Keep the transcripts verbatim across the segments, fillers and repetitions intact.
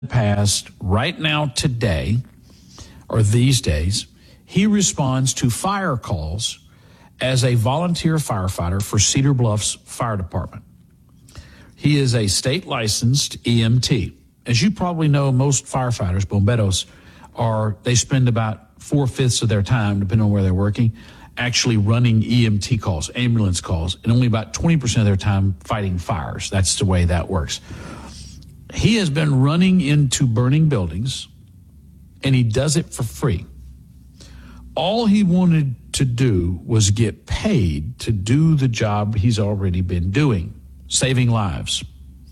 Passed right now today, or these days, he responds to fire calls as a volunteer firefighter for Cedar Bluffs Fire Department. He is a state licensed E M T. As you probably know, most firefighters, bomberos, are they spend about four-fifths of their time, depending on where they're working, actually running E M T calls, ambulance calls, and only about twenty percent of their time fighting fires. That's the way that works. He has been running into burning buildings, and he does it for free. All he wanted to do was get paid to do the job he's already been doing, saving lives.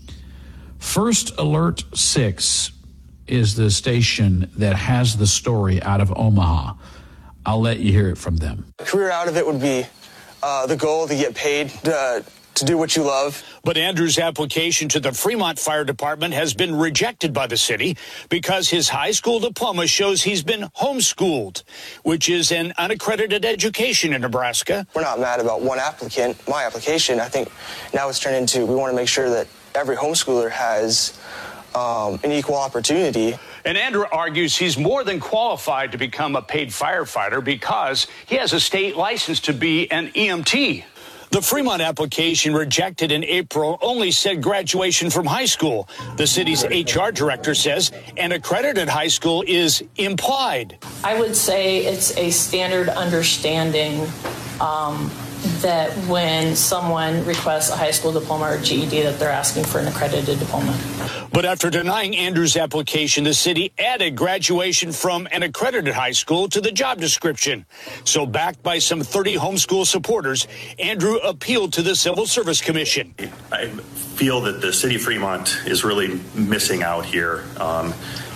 First Alert six is the station that has the story out of Omaha. I'll let you hear it from them. A career out of it would be uh, the goal to get paid uh, to do what you love. But Andrew's application to the Fremont Fire Department has been rejected by the city because his high school diploma shows he's been homeschooled, which is an unaccredited education in Nebraska. We're not mad about one applicant, my application. I think now it's turned into we want to make sure that every homeschooler has um, an equal opportunity. And Andrew argues he's more than qualified to become a paid firefighter because he has a state license to be an E M T. The Fremont application, rejected in April, only said graduation from high school. The city's H R director says an accredited high school is implied. I would say it's a standard understanding um, that when someone requests a high school diploma or G E D that they're asking for an accredited diploma. But after denying Andrew's application, the city added graduation from an accredited high school to the job description. So backed by some thirty homeschool supporters, Andrew appealed to the Civil Service Commission. I feel that the city of Fremont is really missing out here. Um,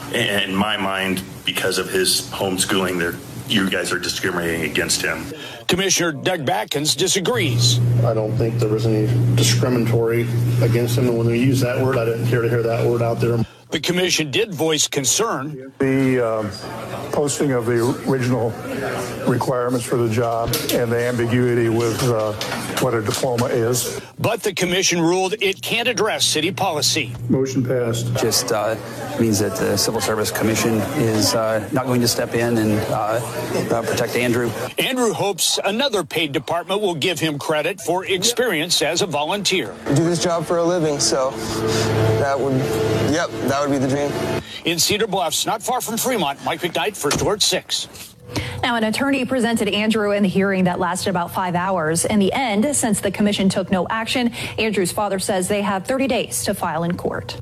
in my mind, because of his homeschooling, there you guys are discriminating against him. Commissioner Doug Batkins disagrees. I don't think there was any discriminatory against him. And when we use that word, I didn't care to hear that word out there. The commission did voice concern. The uh, posting of the original requirements for the job and the ambiguity with uh, what a diploma is. But the commission ruled it can't address city policy. Motion passed. Just uh, means that the Civil Service Commission is uh, not going to step in and uh, uh, protect Andrew. Andrew hopes another paid department will give him credit for experience as a volunteer. I do this job for a living, so that would, yep, that would be the dream. In Cedar Bluffs, not far from Fremont, Mike McKnight, First Alert six. Now, an attorney presented Andrew in the hearing that lasted about five hours. In the end, since the commission took no action, Andrew's father says they have thirty days to file in court.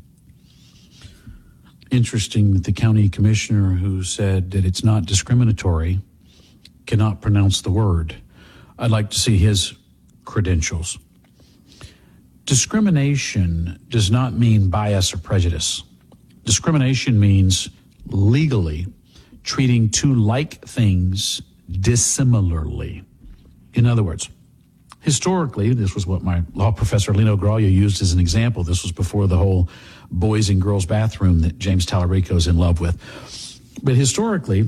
Interesting that the county commissioner who said that it's not discriminatory cannot pronounce the word. I'd like to see his credentials. Discrimination does not mean bias or prejudice. Discrimination means legally treating two like things dissimilarly. In other words, historically, this was what my law professor Lino Graglia used as an example. This was before the whole boys and girls bathroom that James Tallarico is in love with. But historically,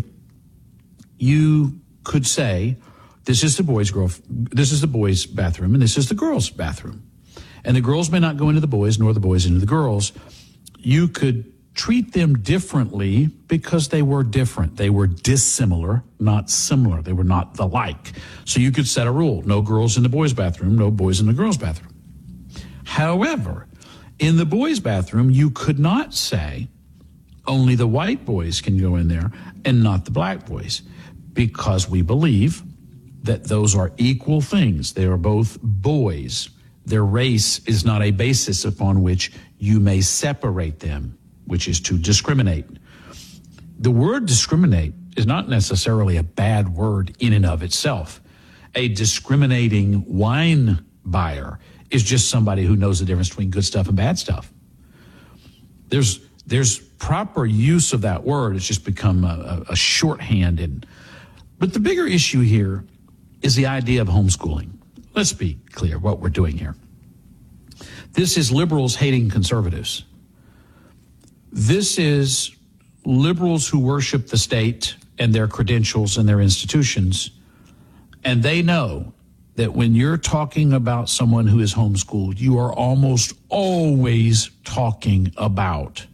you could say, this is the boys' girl, this is the boys' bathroom, and this is the girls' bathroom. And the girls may not go into the boys, nor the boys into the girls. You could treat them differently because they were different. They were dissimilar, not similar. They were not the like. So you could set a rule: no girls in the boys' bathroom, no boys in the girls' bathroom. However, in the boys' bathroom, you could not say only the white boys can go in there and not the black boys, because we believe that those are equal things. They are both boys. Their race is not a basis upon which you may separate them, which is to discriminate. The word discriminate is not necessarily a bad word in and of itself. A discriminating wine buyer is just somebody who knows the difference between good stuff and bad stuff. There's there's proper use of that word. It's just become a, a shorthand. And, but the bigger issue here is the idea of homeschooling. Let's be clear what we're doing here. This is liberals hating conservatives. This is liberals who worship the state and their credentials and their institutions, and they know that when you're talking about someone who is homeschooled, you are almost always talking about